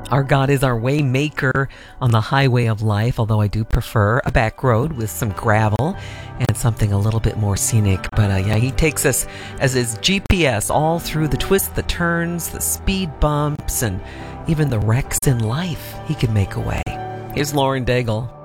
Our God is our way maker on the highway of life, although I do prefer a back road with some gravel and something a little bit more scenic. But he takes us as his GPS all through the twists, the turns, the speed bumps, and even the wrecks in life. He can make a way. Here's Lauren Daigle.